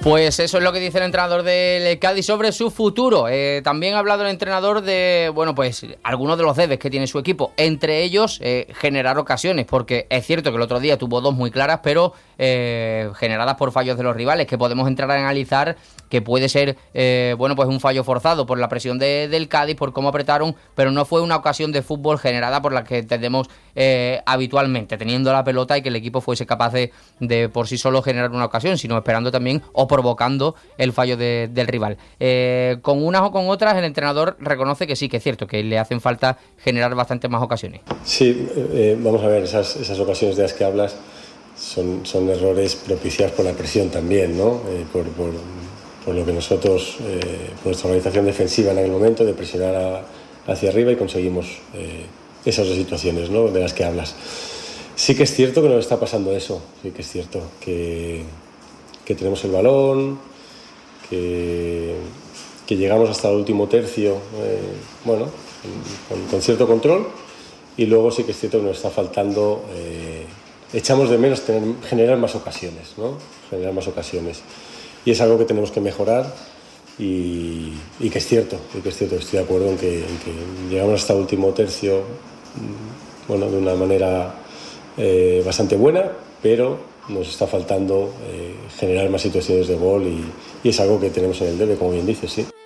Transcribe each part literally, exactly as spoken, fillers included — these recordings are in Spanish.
Pues eso es lo que dice el entrenador del Cádiz sobre su futuro. Eh, también ha hablado el entrenador de, bueno, pues algunos de los debes que tiene su equipo, entre ellos eh, generar ocasiones, porque es cierto que el otro día tuvo dos muy claras, pero eh, generadas por fallos de los rivales, que podemos entrar a analizar, que puede ser, eh, bueno, pues un fallo forzado por la presión de, del Cádiz, por cómo apretaron, pero no fue una ocasión de fútbol generada por la que entendemos eh, habitualmente, teniendo la pelota y que el equipo fuese capaz de, de por sí solo generar una ocasión, sino esperando también o provocando el fallo de, del rival. Eh, con unas o con otras, el entrenador reconoce que sí, que es cierto, que le hacen falta generar bastantes más ocasiones. Sí, eh, vamos a ver, esas, esas ocasiones de las que hablas son, son errores propiciados por la presión también, ¿no? Eh, por, por, por lo que nosotros, eh, por nuestra organización defensiva en aquel momento, de presionar a, hacia arriba y conseguimos eh, esas dos situaciones, ¿no?, de las que hablas. Sí que es cierto que nos está pasando eso, sí que es cierto que, que tenemos el balón, que, que llegamos hasta el último tercio, eh, bueno, con, con cierto control, y luego sí que es cierto que nos está faltando, eh, echamos de menos tener, generar más ocasiones, ¿no? Generar más ocasiones. Y es algo que tenemos que mejorar y, y que es cierto, y que es cierto, estoy de acuerdo en que, en que llegamos hasta el último tercio, bueno, de una manera eh, bastante buena, pero nos está faltando eh, generar más situaciones de gol y, y es algo que tenemos en el debe, como bien dices, sí.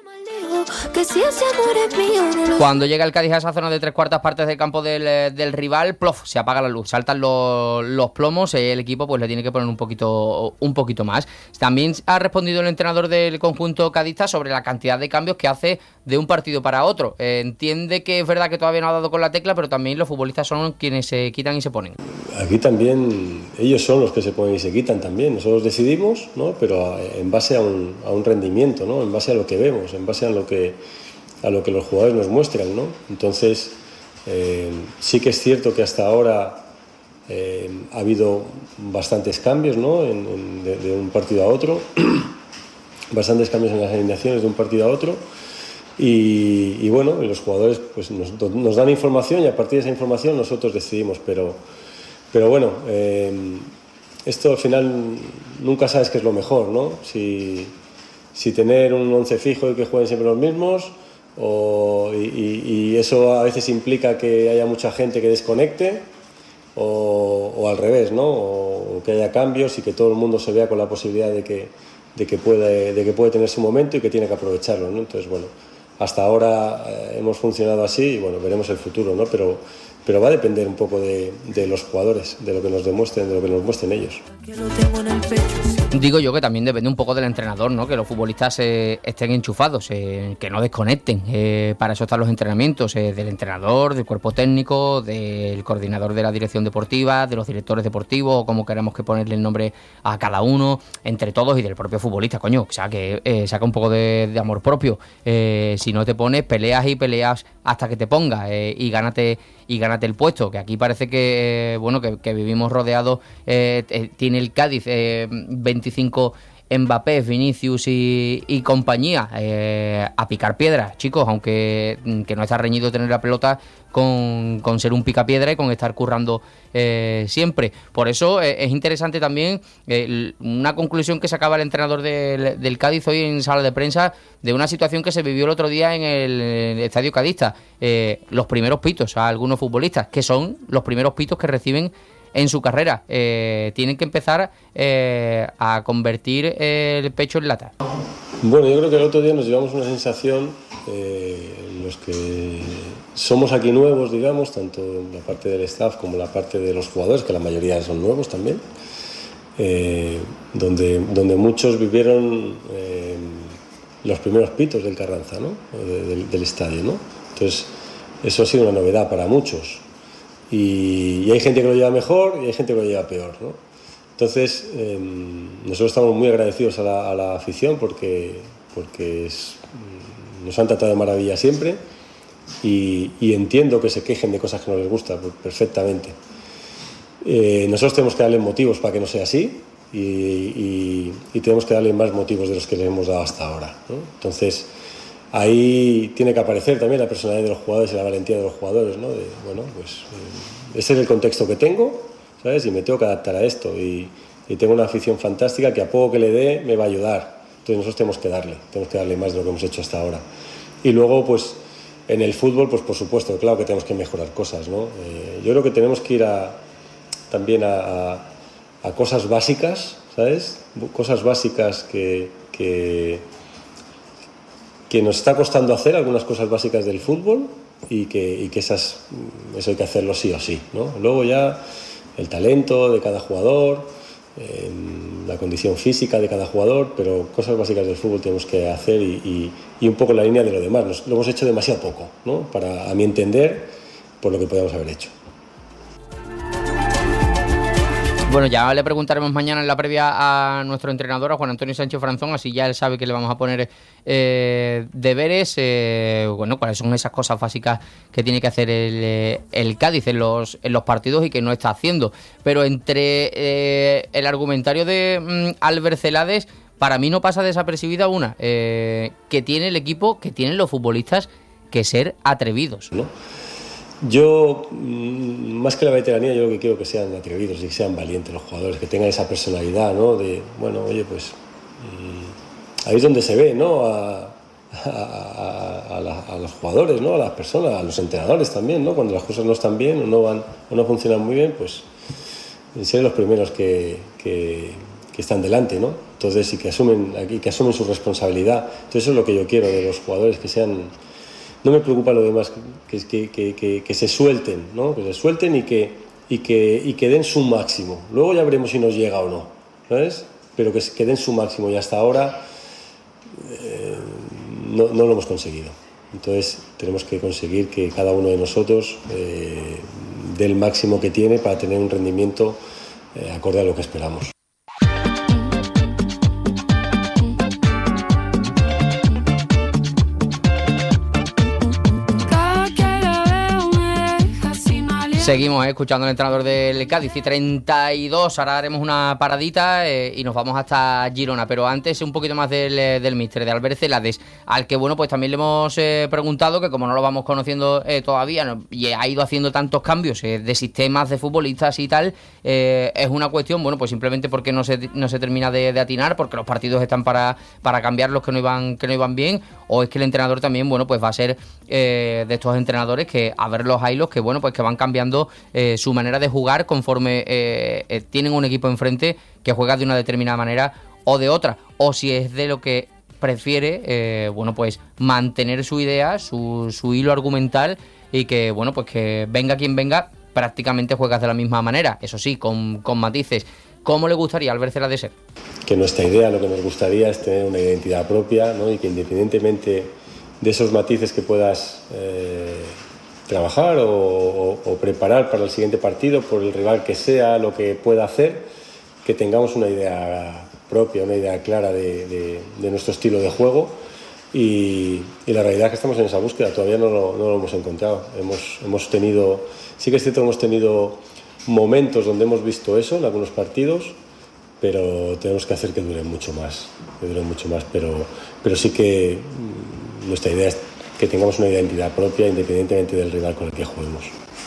Cuando llega el Cádiz a esa zona de tres cuartas partes del campo del, del rival, plof, se apaga la luz, saltan los, los plomos, el equipo pues le tiene que poner un poquito, un poquito más. También ha respondido el entrenador del conjunto cadista sobre la cantidad de cambios que hace de un partido para otro. Eh, entiende que es verdad que todavía no ha dado con la tecla, pero también los futbolistas son quienes se quitan y se ponen. Aquí también ellos son los que se ponen y se quitan también. Nosotros decidimos, ¿no?, pero en base a un, a un rendimiento, ¿no?, en base a lo que vemos, en base a lo que a lo que los jugadores nos muestran, ¿no? Entonces, eh, sí que es cierto que hasta ahora eh, ha habido bastantes cambios, ¿no?, en, en, de, de un partido a otro, bastantes cambios en las alineaciones de un partido a otro, y, y bueno, los jugadores pues nos, nos dan información y a partir de esa información nosotros decidimos, pero, pero bueno, eh, esto al final nunca sabes qué es lo mejor, ¿no? Si, si tener un once fijo y que jueguen siempre los mismos, O, y, y eso a veces implica que haya mucha gente que desconecte o, o al revés, ¿no? O que haya cambios y que todo el mundo se vea con la posibilidad de que, de que, puede, de que puede tener su momento y que tiene que aprovecharlo, ¿no? Entonces, bueno, hasta ahora eh, hemos funcionado así y bueno, veremos el futuro, ¿no? Pero, pero va a depender un poco de, de los jugadores, de lo que nos demuestren, de lo que nos muestren ellos. Digo yo que también depende un poco del entrenador, ¿no? Que los futbolistas eh, estén enchufados, eh, que no desconecten. Eh, para eso están los entrenamientos eh, del entrenador, del cuerpo técnico, del coordinador de la dirección deportiva, de los directores deportivos, o como queramos que ponerle el nombre a cada uno, entre todos, y del propio futbolista, coño. O sea, que eh, saca un poco de, de amor propio. Eh, si no te pones, peleas y peleas hasta que te pongas eh, y gánate y gánate el puesto, que aquí parece que, eh, bueno, que, que vivimos rodeados, eh, eh, tiene el Cádiz eh, veinticinco Mbappé, Vinicius y, y compañía eh, a picar piedras, chicos, aunque que no está reñido tener la pelota con, con ser un picapiedra y con estar currando eh, siempre. Por eso eh, es interesante también eh, una conclusión que sacaba el entrenador del, del Cádiz hoy en sala de prensa de una situación que se vivió el otro día en el, el estadio cadista. Eh, los primeros pitos a algunos futbolistas, que son los primeros pitos que reciben en su carrera. Eh, tienen que empezar eh, a convertir el pecho en lata. Bueno, yo creo que el otro día nos llevamos una sensación, eh, los que somos aquí nuevos, digamos, tanto la parte del staff como la parte de los jugadores, que la mayoría son nuevos también, eh, donde, donde muchos vivieron eh, los primeros pitos del Carranza, ¿no? del, del estadio, ¿no? Entonces, eso ha sido una novedad para muchos. Y, y hay gente que lo lleva mejor y hay gente que lo lleva peor, ¿no? Entonces, eh, nosotros estamos muy agradecidos a la, a la afición porque, porque es, nos han tratado de maravilla siempre y, y entiendo que se quejen de cosas que no les gustan perfectamente. Eh, nosotros tenemos que darle motivos para que no sea así y, y, y tenemos que darle más motivos de los que les hemos dado hasta ahora, ¿no? Entonces, ahí tiene que aparecer también la personalidad de los jugadores y la valentía de los jugadores, ¿no? De, bueno, pues eh, ese es el contexto que tengo, ¿sabes? Y me tengo que adaptar a esto y, y tengo una afición fantástica que a poco que le dé me va a ayudar. Entonces nosotros tenemos que darle, tenemos que darle más de lo que hemos hecho hasta ahora. Y luego, pues, en el fútbol, pues por supuesto, claro que tenemos que mejorar cosas, ¿no? Eh, yo creo que tenemos que ir a, también a, a, a cosas básicas, ¿sabes? Cosas básicas que, que, que nos está costando hacer, algunas cosas básicas del fútbol, y que, y que esas, eso hay que hacerlo sí o sí, ¿no? Luego ya el talento de cada jugador, eh, la condición física de cada jugador, pero cosas básicas del fútbol tenemos que hacer y, y, y un poco la línea de lo demás. Nos, lo hemos hecho demasiado poco, ¿no? Para, a mi entender, por lo que podíamos haber hecho. Bueno, ya le preguntaremos mañana en la previa a nuestro entrenador, a Juan Antonio Sánchez Franzón, así ya él sabe que le vamos a poner eh, deberes, eh, bueno, cuáles son esas cosas básicas que tiene que hacer el, el Cádiz en los, en los partidos y que no está haciendo. Pero entre eh, el argumentario de mm, Albert Celades, para mí no pasa desapercibida una, eh, que tiene el equipo, que tienen los futbolistas, que ser atrevidos, ¿no? Yo, más que la veteranía, yo lo que quiero que sean atrevidos y que sean valientes los jugadores, que tengan esa personalidad, ¿no? De, bueno, oye, pues ahí es donde se ve, ¿no? A, a, a, a, la, a los jugadores, ¿no? A las personas, a los entrenadores también, ¿no? Cuando las cosas no están bien o no van o no funcionan muy bien, pues ser los primeros que, que, que están delante, ¿no? Entonces, y que asumen, y que asumen su responsabilidad. Entonces, eso es lo que yo quiero de los jugadores, que sean... No me preocupa lo demás, que, que, que, que, que se suelten, ¿no? Que se suelten y que, y, que, y que den su máximo. Luego ya veremos si nos llega o no, ¿sabes? Pero que, que den su máximo y hasta ahora eh, no, no lo hemos conseguido. Entonces tenemos que conseguir que cada uno de nosotros eh, dé el máximo que tiene para tener un rendimiento eh, acorde a lo que esperamos. Seguimos eh, escuchando al entrenador del Cádiz y treinta y dos, ahora haremos una paradita eh, y nos vamos hasta Girona, pero antes un poquito más del, del míster, de Albert Celades, al que bueno, pues también le hemos eh, preguntado, que como no lo vamos conociendo eh, todavía, ¿no? Y ha ido haciendo tantos cambios eh, de sistemas de futbolistas y tal, eh, es una cuestión, bueno, pues simplemente porque no se, no se termina de, de atinar, porque los partidos están para, para cambiar los que no iban, que no iban bien, o es que el entrenador también, bueno, pues va a ser eh, de estos entrenadores que a ver los highlights, que bueno, pues que van cambiando Eh, su manera de jugar conforme eh, eh, tienen un equipo enfrente que juega de una determinada manera o de otra, o si es de lo que prefiere, eh, bueno, pues mantener su idea, su, su hilo argumental y que, bueno, pues que venga quien venga, prácticamente juegas de la misma manera, eso sí, con, con matices. ¿Cómo le gustaría a Albert Celades ser? Que nuestra idea, lo que nos gustaría es tener una identidad propia, ¿no? Y que independientemente de esos matices que puedas eh, trabajar o, o, o preparar para el siguiente partido, por el rival que sea, lo que pueda hacer, que tengamos una idea propia, una idea clara de, de, de nuestro estilo de juego y, y la realidad es que estamos en esa búsqueda, todavía no lo, no lo hemos encontrado. Hemos, hemos tenido, sí que es cierto que hemos tenido momentos donde hemos visto eso en algunos partidos, pero tenemos que hacer que duren mucho más, que duren mucho más, pero, pero sí que nuestra idea es que tengamos una identidad propia independientemente del rival con el que juguemos.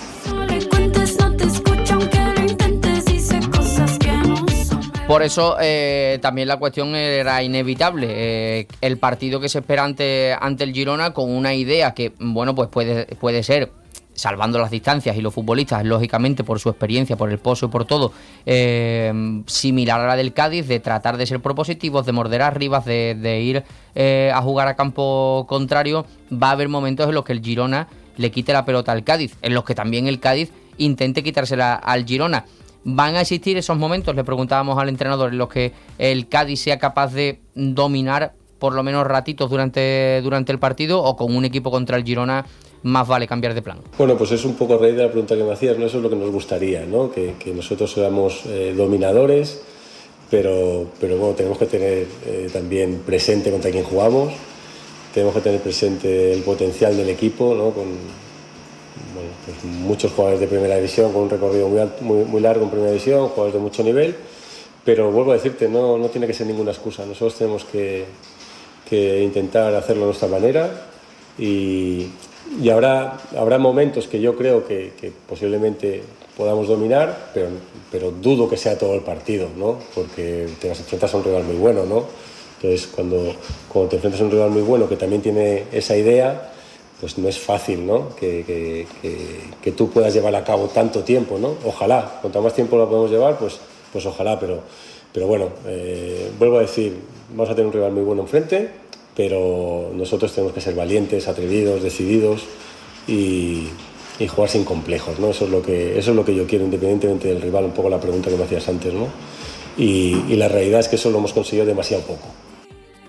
Por eso eh, también la cuestión era inevitable. Eh, el partido que se espera ante, ante el Girona, con una idea que, bueno, pues puede, puede ser, salvando las distancias y los futbolistas, lógicamente, por su experiencia, por el pozo y por todo, eh, similar a la del Cádiz, de tratar de ser propositivos, de morder arriba, de, de ir eh, a jugar a campo contrario. Va a haber momentos en los que el Girona le quite la pelota al Cádiz, en los que también el Cádiz intente quitársela al Girona. ¿Van a existir esos momentos? Le preguntábamos al entrenador, en los que el Cádiz sea capaz de dominar por lo menos ratitos durante, durante el partido, o con un equipo contra el Girona más vale cambiar de plan. Bueno, pues es un poco raíz de la pregunta que me hacías, ¿no? Eso es lo que nos gustaría, ¿no? Que, que nosotros seamos eh, dominadores, pero, pero bueno, tenemos que tener eh, también presente contra quién jugamos, tenemos que tener presente el potencial del equipo, ¿no? Con bueno, pues muchos jugadores de primera división, con un recorrido muy, alto, muy, muy largo en primera división, jugadores de mucho nivel, pero vuelvo a decirte, no, no tiene que ser ninguna excusa, nosotros tenemos que, que intentar hacerlo de nuestra manera y... Y habrá, habrá momentos que yo creo que, que posiblemente podamos dominar, pero, pero dudo que sea todo el partido, ¿no? Porque te vas a enfrentar a un rival muy bueno, ¿no? Entonces, cuando, cuando te enfrentas a un rival muy bueno que también tiene esa idea, pues no es fácil, ¿no? Que, que, que, que tú puedas llevar a cabo tanto tiempo, ¿no? Ojalá, cuanto más tiempo lo podemos llevar, pues, pues ojalá, pero, pero bueno, eh, vuelvo a decir, vamos a tener un rival muy bueno enfrente, pero nosotros tenemos que ser valientes, atrevidos, decididos y, y jugar sin complejos, ¿no? Eso es lo que, eso es lo que yo quiero, independientemente del rival, un poco la pregunta que me hacías antes, ¿no? Y, y la realidad es que eso lo hemos conseguido demasiado poco.